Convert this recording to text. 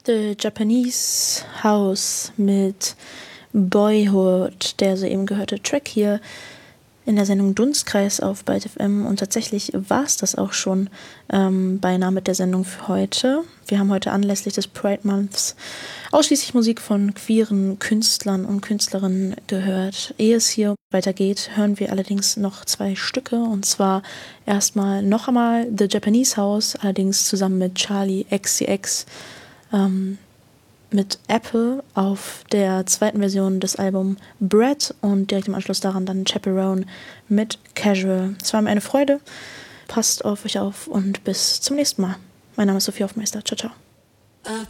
The Japanese House mit Boyhood, der soeben gehörte Track hier in der Sendung Dunstkreis auf Byte FM. Und tatsächlich war es das auch schon beinahe mit der Sendung für heute. Wir haben heute anlässlich des Pride Months ausschließlich Musik von queeren Künstlern und Künstlerinnen gehört. Ehe es hier weitergeht, hören wir allerdings noch 2 Stücke. Und zwar erstmal noch einmal The Japanese House, allerdings zusammen mit Charlie XCX, mit Apple auf der 2. Version des Albums Bread und direkt im Anschluss daran dann Chaperone mit Casual. Es war mir eine Freude. Passt auf euch auf und bis zum nächsten Mal. Mein Name ist Sophie Hoffmeister. Ciao, ciao.